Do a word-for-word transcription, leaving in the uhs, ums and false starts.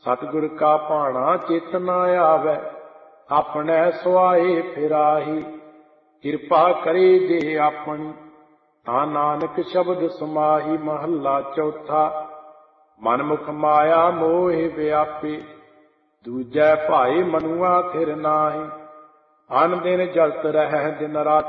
सतगुर का भाना चित न आवे, अपने सुआए फिराही। किरपा करे जे अपनी, ता नानक शब्द समाही। महला चौथा। मनमुख माया मोह व्यापी, दूजै भाई मनुआ थिर नाही। अन दिन जलत रह दिन राती,